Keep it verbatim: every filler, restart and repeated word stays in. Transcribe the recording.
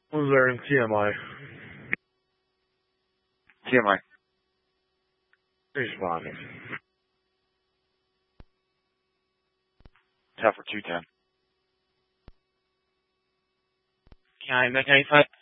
Who's there in T M I? T M I. Responding. Tower two ten. Can I make eighty-five?